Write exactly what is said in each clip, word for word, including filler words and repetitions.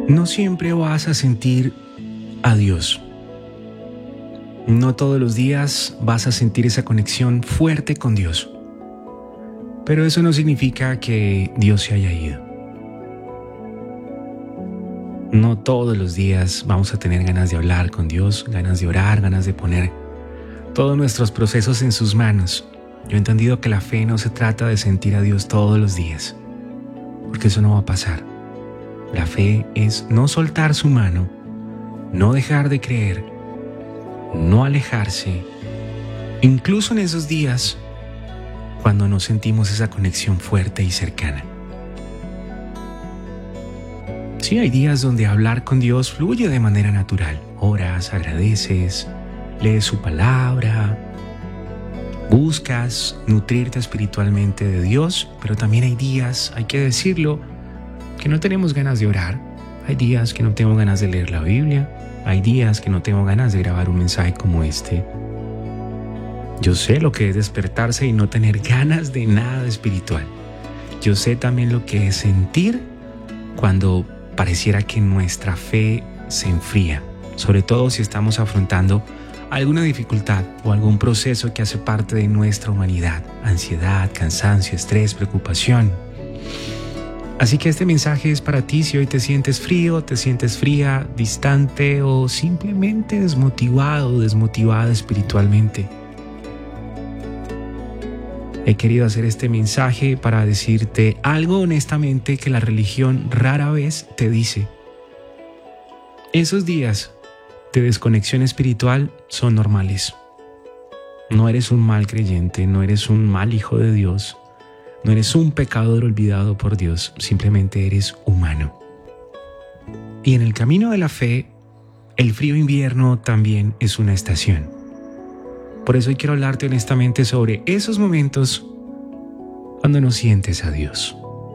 No siempre vas a sentir a Dios. No todos los días vas a sentir esa conexión fuerte con Dios. Pero eso no significa que Dios se haya ido. No todos los días vamos a tener ganas de hablar con Dios, ganas de orar, ganas de poner todos nuestros procesos en sus manos. Yo he entendido que la fe no se trata de sentir a Dios todos los días, porque eso no va a pasar. La fe es no soltar su mano, no dejar de creer, no alejarse, incluso en esos días cuando no sentimos esa conexión fuerte y cercana. Sí, hay días donde hablar con Dios fluye de manera natural. Oras, agradeces, lees su palabra, buscas nutrirte espiritualmente de Dios, pero también hay días, hay que decirlo, que no tenemos ganas de orar. Hay días que no tengo ganas de leer la Biblia. Hay días que no tengo ganas de grabar un mensaje como este. Yo sé lo que es despertarse y no tener ganas de nada espiritual. Yo sé también lo que es sentir cuando pareciera que nuestra fe se enfría, sobre todo si estamos afrontando alguna dificultad o algún proceso que hace parte de nuestra humanidad: ansiedad, cansancio, estrés, preocupación. Así que este mensaje es para ti si hoy te sientes frío, te sientes fría, distante o simplemente desmotivado, desmotivada espiritualmente. He querido hacer este mensaje para decirte algo honestamente que la religión rara vez te dice. Esos días de desconexión espiritual son normales. No eres un mal creyente, no eres un mal hijo de Dios. No eres un pecador olvidado por Dios, simplemente eres humano. Y en el camino de la fe, el frío invierno también es una estación. Por eso hoy quiero hablarte honestamente sobre esos momentos cuando no sientes a Dios.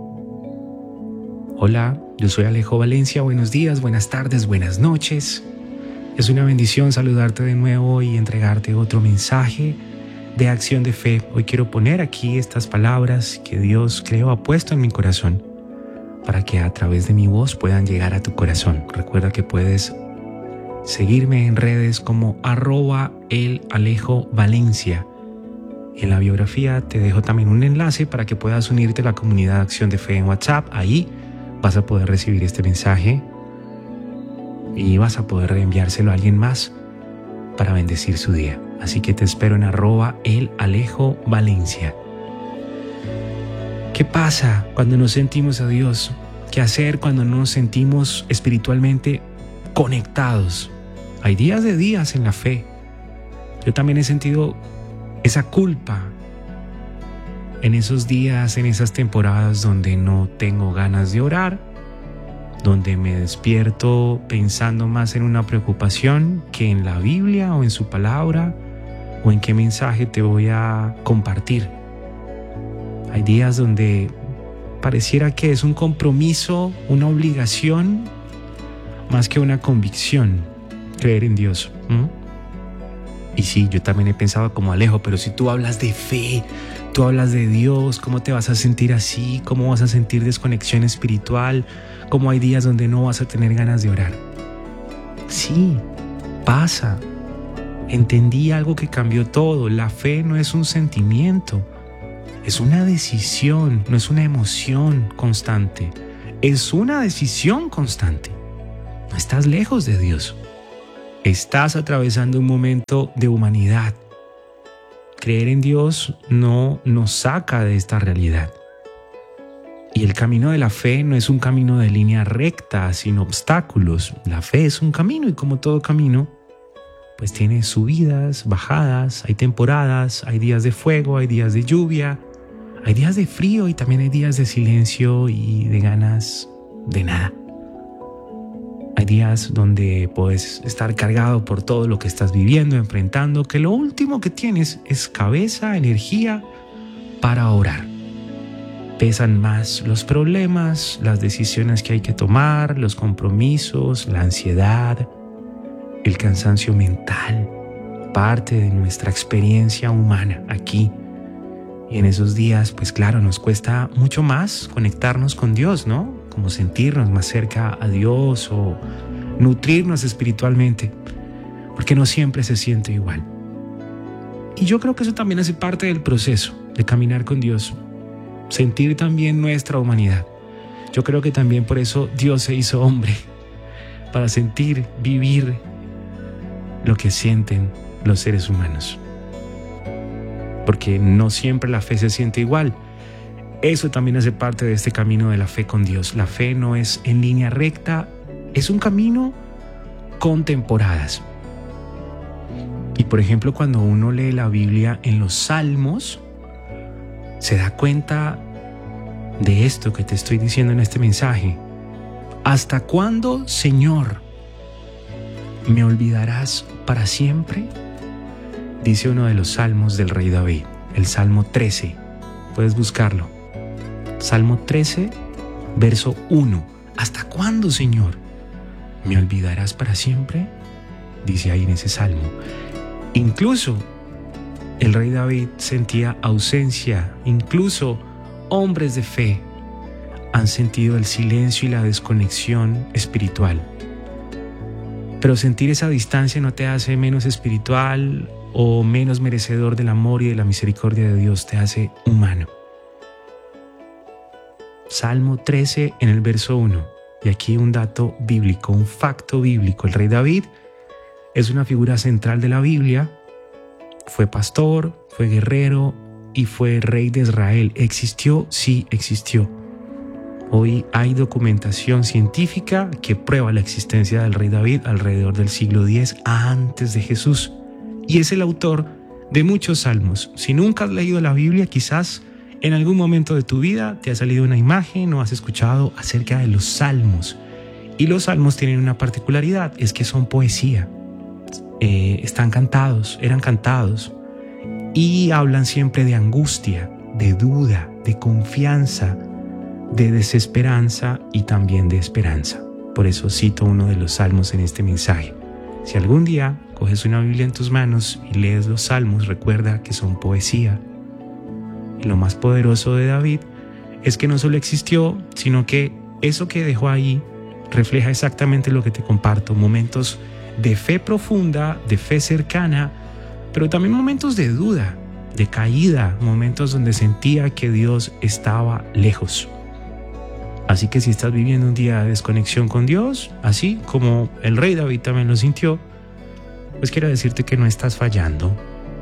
Hola, yo soy Alejo Valencia, buenos días, buenas tardes, buenas noches. Es una bendición saludarte de nuevo y entregarte otro mensaje de acción de fe. Hoy quiero poner aquí estas palabras que Dios creo ha puesto en mi corazón para que a través de mi voz puedan llegar a tu corazón. Recuerda que puedes seguirme en redes como arroba el Alejo Valencia. Y en la biografía te dejo también un enlace para que puedas unirte a la comunidad de Acción de Fe en WhatsApp. Ahí vas a poder recibir este mensaje y vas a poder reenviárselo a alguien más para bendecir su día. Así que te espero en arroba el Alejo Valencia. ¿Qué pasa cuando no sentimos a Dios? ¿Qué hacer cuando no nos sentimos espiritualmente conectados? Hay días de días en la fe. Yo también he sentido esa culpa en esos días, en esas temporadas donde no tengo ganas de orar, donde me despierto pensando más en una preocupación que en la Biblia o en su palabra o en qué mensaje te voy a compartir. Hay días donde pareciera que es un compromiso, una obligación, más que una convicción, creer en Dios. ¿Mm? Y sí, yo también he pensado como Alejo, pero si tú hablas de fe, tú hablas de Dios, ¿cómo te vas a sentir así? ¿Cómo vas a sentir desconexión espiritual? ¿Cómo hay días donde no vas a tener ganas de orar? Sí, pasa. Entendí algo que cambió todo. La fe no es un sentimiento, es una decisión, no es una emoción constante, es una decisión constante. No estás lejos de Dios. Estás atravesando un momento de humanidad. Creer en Dios no nos saca de esta realidad. Y el camino de la fe no es un camino de línea recta, sin obstáculos. La fe es un camino y como todo camino, pues tiene subidas, bajadas, hay temporadas, hay días de fuego, hay días de lluvia, hay días de frío y también hay días de silencio y de ganas de nada. Hay días donde puedes estar cargado por todo lo que estás viviendo, enfrentando, que lo último que tienes es cabeza, energía para orar. Pesan más los problemas, las decisiones que hay que tomar, los compromisos, la ansiedad, el cansancio mental, parte de nuestra experiencia humana aquí. Y en esos días, pues claro, nos cuesta mucho más conectarnos con Dios, ¿no? como sentirnos más cerca a Dios o nutrirnos espiritualmente, porque no siempre se siente igual. Y yo creo que eso también hace parte del proceso de caminar con Dios, sentir también nuestra humanidad. Yo creo que también por eso Dios se hizo hombre, para sentir, vivir lo que sienten los seres humanos. Porque no siempre la fe se siente igual. Eso también hace parte de este camino de la fe con Dios. La fe no es en línea recta, es un camino con temporadas. Y por ejemplo, cuando uno lee la Biblia en los Salmos, se da cuenta de esto que te estoy diciendo en este mensaje. ¿Hasta cuándo, Señor, me olvidarás para siempre? Dice uno de los salmos del rey David, el Salmo trece. Puedes buscarlo. Salmo trece, verso uno. ¿Hasta cuándo, Señor, me olvidarás para siempre? Dice ahí en ese salmo. Incluso el rey David sentía ausencia. Incluso hombres de fe han sentido el silencio y la desconexión espiritual. Pero sentir esa distancia no te hace menos espiritual o menos merecedor del amor y de la misericordia de Dios, te hace humano. Salmo trece en el verso uno. Y aquí un dato bíblico, un facto bíblico. El rey David es una figura central de la Biblia. Fue pastor, fue guerrero y fue rey de Israel. ¿Existió? Sí, existió. Hoy hay documentación científica que prueba la existencia del rey David alrededor del siglo diez antes de Jesús. Y es el autor de muchos salmos. Si nunca has leído la Biblia, quizás en algún momento de tu vida te ha salido una imagen o has escuchado acerca de los salmos. Y los salmos tienen una particularidad, es que son poesía. Eh, están cantados, eran cantados. Y hablan siempre de angustia, de duda, de confianza, de desesperanza y también de esperanza. Por eso cito uno de los salmos en este mensaje. Si algún día coges una Biblia en tus manos y lees los salmos, recuerda que son poesía. Y lo más poderoso de David es que no solo existió, sino que eso que dejó ahí refleja exactamente lo que te comparto. Momentos de fe profunda, de fe cercana, pero también momentos de duda, de caída, momentos donde sentía que Dios estaba lejos. Así que si estás viviendo un día de desconexión con Dios, así como el rey David también lo sintió, pues quiero decirte que no estás fallando,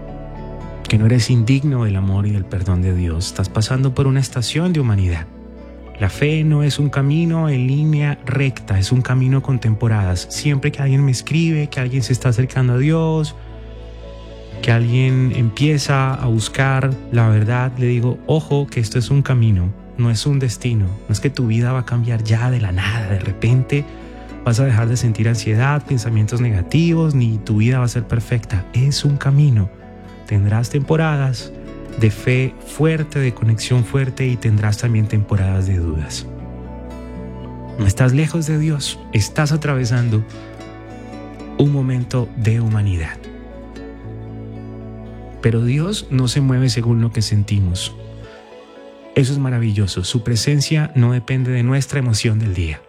que no eres indigno del amor y del perdón de Dios. Estás pasando por una estación de humanidad. La fe no es un camino en línea recta, es un camino con temporadas. Siempre que alguien me escribe, que alguien se está acercando a Dios, que alguien empieza a buscar la verdad, le digo, ojo, que esto es un camino, no es un destino. No es que tu vida va a cambiar ya de la nada, de repente vas a dejar de sentir ansiedad, pensamientos negativos, ni tu vida va a ser perfecta. Es un camino. Tendrás temporadas de fe fuerte, de conexión fuerte, y tendrás también temporadas de dudas. No estás lejos de Dios, estás atravesando un momento de humanidad. Pero Dios no se mueve según lo que sentimos. Eso es maravilloso. Su presencia no depende de nuestra emoción del día.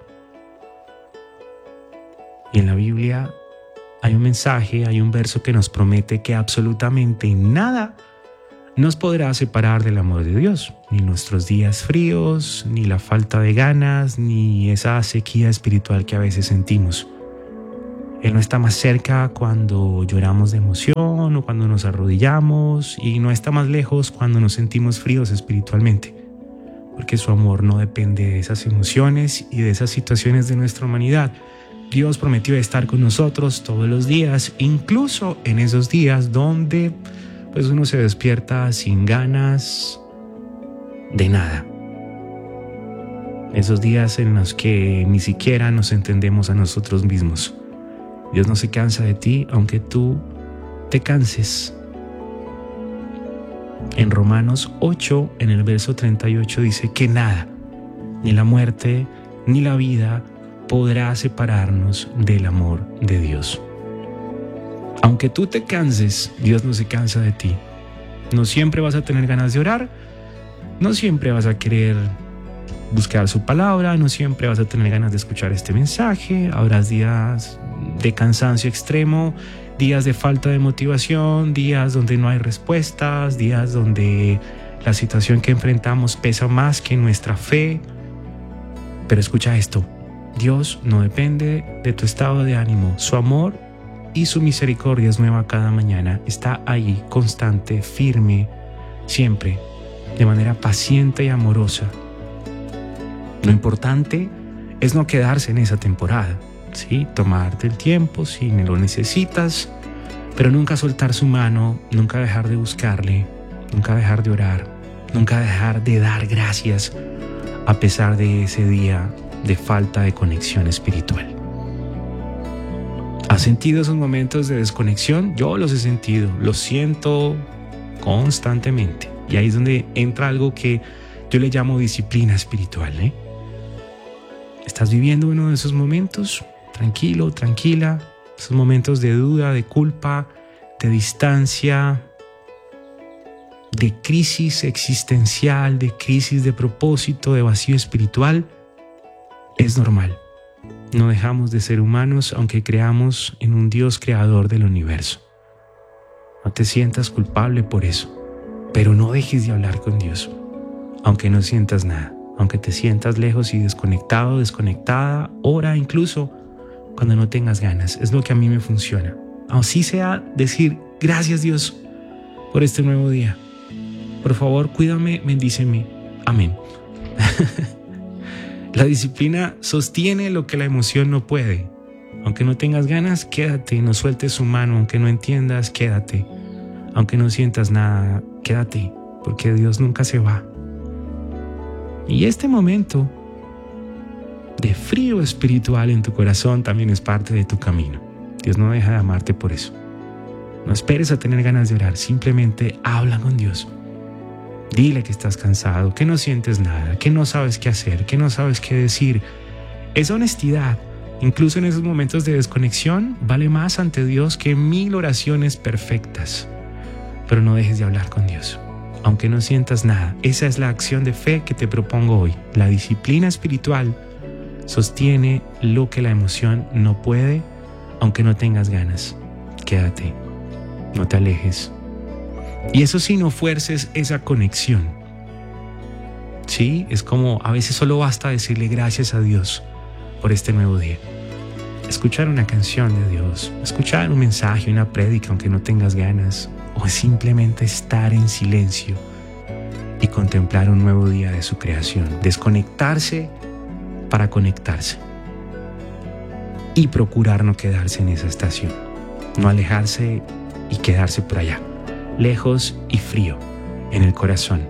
Y en la Biblia hay un mensaje, hay un verso que nos promete que absolutamente nada nos podrá separar del amor de Dios. Ni nuestros días fríos, ni la falta de ganas, ni esa sequía espiritual que a veces sentimos. Él no está más cerca cuando lloramos de emoción o cuando nos arrodillamos, y no está más lejos cuando nos sentimos fríos espiritualmente, porque su amor no depende de esas emociones y de esas situaciones de nuestra humanidad. Dios prometió estar con nosotros todos los días, incluso en esos días donde pues uno se despierta sin ganas de nada. Esos días en los que ni siquiera nos entendemos a nosotros mismos. Dios no se cansa de ti, aunque tú te canses. En Romanos ocho, en el verso treinta y ocho, dice que nada, ni la muerte, ni la vida, podrá separarnos del amor de Dios. Aunque tú te canses, Dios no se cansa de ti. No siempre vas a tener ganas de orar, no siempre vas a querer buscar su palabra, no siempre vas a tener ganas de escuchar este mensaje, habrá días de cansancio extremo, días de falta de motivación, días donde no hay respuestas, días donde la situación que enfrentamos pesa más que nuestra fe. Pero escucha esto, Dios no depende de tu estado de ánimo, su amor y su misericordia es nueva cada mañana, está ahí, constante, firme, siempre, de manera paciente y amorosa. Lo importante es no quedarse en esa temporada, ¿sí? Tomarte el tiempo si lo necesitas, pero nunca soltar su mano, nunca dejar de buscarle, nunca dejar de orar, nunca dejar de dar gracias a pesar de ese día de falta de conexión espiritual. ¿Has sentido esos momentos de desconexión? Yo los he sentido, los siento constantemente. Y ahí es donde entra algo que yo le llamo disciplina espiritual, ¿eh? ¿Estás viviendo uno de esos momentos? Tranquilo, tranquila. Esos momentos de duda, de culpa, de distancia, de crisis existencial, de crisis de propósito, de vacío espiritual. Es normal. No dejamos de ser humanos aunque creamos en un Dios creador del universo. No te sientas culpable por eso, pero no dejes de hablar con Dios, aunque no sientas nada, aunque te sientas lejos y desconectado, desconectada, ora incluso cuando no tengas ganas. Es lo que a mí me funciona. Así sea decir, gracias Dios por este nuevo día. Por favor, cuídame, bendíceme. Amén. La disciplina sostiene lo que la emoción no puede. Aunque no tengas ganas, quédate, no sueltes su mano. Aunque no entiendas, quédate. Aunque no sientas nada, quédate, porque Dios nunca se va. Y este momento de frío espiritual en tu corazón también es parte de tu camino. Dios no deja de amarte por eso. No esperes a tener ganas de orar, simplemente habla con Dios. Dile que estás cansado, que no sientes nada, que no sabes qué hacer, que no sabes qué decir. Esa honestidad, incluso en esos momentos de desconexión, vale más ante Dios que mil oraciones perfectas. Pero no dejes de hablar con Dios, aunque no sientas nada. Esa es la acción de fe que te propongo hoy. La disciplina espiritual sostiene lo que la emoción no puede, aunque no tengas ganas. Quédate, no te alejes. Y eso sí, no fuerces esa conexión. Sí, es como a veces solo basta decirle gracias a Dios por este nuevo día. Escuchar una canción de Dios, escuchar un mensaje, una prédica, aunque no tengas ganas, o simplemente estar en silencio y contemplar un nuevo día de su creación. Desconectarse para conectarse. Y procurar no quedarse en esa estación, no alejarse y quedarse por allá, lejos y frío en el corazón.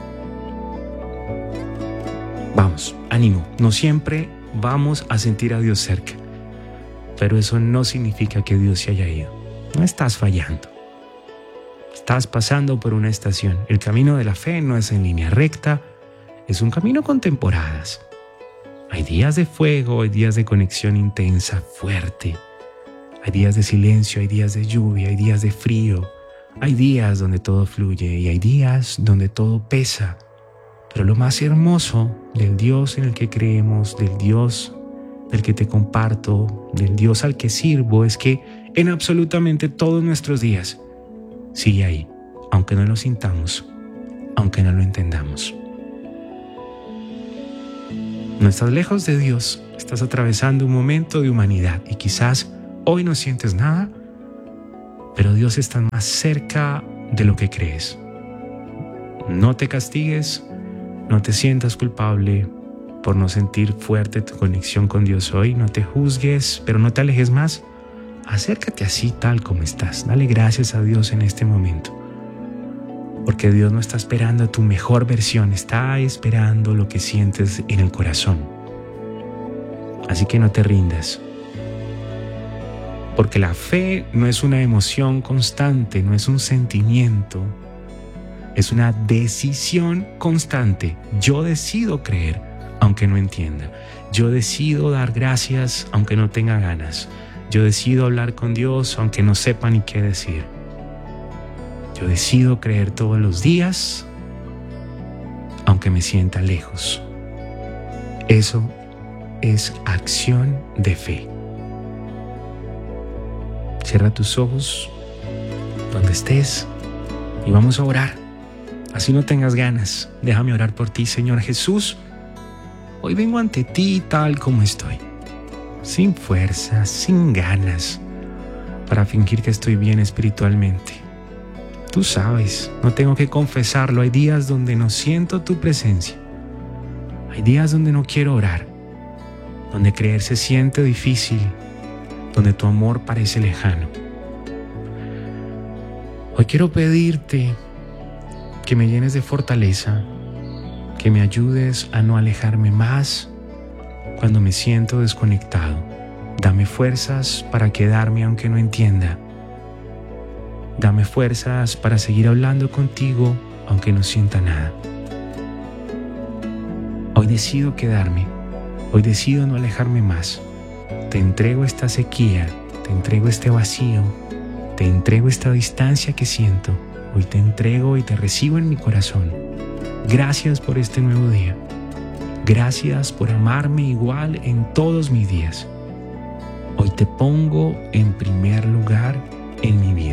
Vamos, ánimo, no siempre vamos a sentir a Dios cerca, pero eso no significa que Dios se haya ido. No estás fallando. Estás pasando por una estación. El camino de la fe no es en línea recta, es un camino con temporadas. Hay días de fuego, hay días de conexión intensa, fuerte. Hay días de silencio, hay días de lluvia, hay días de frío. Hay días donde todo fluye y hay días donde todo pesa. Pero lo más hermoso del Dios en el que creemos, del Dios del que te comparto, del Dios al que sirvo, es que en absolutamente todos nuestros días sigue ahí, aunque no lo sintamos, aunque no lo entendamos. No estás lejos de Dios, estás atravesando un momento de humanidad y quizás hoy no sientes nada, pero Dios está más cerca de lo que crees. No te castigues, no te sientas culpable por no sentir fuerte tu conexión con Dios hoy. No te juzgues, pero no te alejes más. Acércate así tal como estás. Dale gracias a Dios en este momento. Porque Dios no está esperando tu mejor versión, está esperando lo que sientes en el corazón. Así que no te rindas. Porque la fe no es una emoción constante, no es un sentimiento. Es una decisión constante. Yo decido creer, aunque no entienda. Yo decido dar gracias, aunque no tenga ganas. Yo decido hablar con Dios, aunque no sepa ni qué decir. Yo decido creer todos los días, aunque me sienta lejos. Eso es acción de fe. Cierra tus ojos donde estés y vamos a orar. Así no tengas ganas, déjame orar por ti. Señor Jesús, hoy vengo ante ti tal como estoy, sin fuerzas, sin ganas, para fingir que estoy bien espiritualmente. Tú sabes, no tengo que confesarlo, hay días donde no siento tu presencia. Hay días donde no quiero orar, donde creer se siente difícil, donde tu amor parece lejano. Hoy quiero pedirte que me llenes de fortaleza, que me ayudes a no alejarme más cuando me siento desconectado. Dame fuerzas para quedarme aunque no entienda. Dame fuerzas para seguir hablando contigo aunque no sienta nada. Hoy decido quedarme, hoy decido no alejarme más. Te entrego esta sequía, te entrego este vacío, te entrego esta distancia que siento. Hoy te entrego y te recibo en mi corazón. Gracias por este nuevo día. Gracias por amarme igual en todos mis días. Hoy te pongo en primer lugar en mi vida.